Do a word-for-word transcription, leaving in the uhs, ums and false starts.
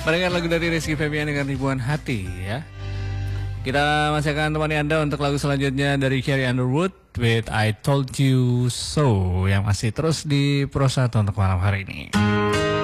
Mendengar lagu dari Rizky Febian dengan Ribuan Hati ya. Kita masih akan temani Anda untuk lagu selanjutnya dari Carrie Underwood with I Told You So yang masih terus di Pro satu untuk malam hari ini.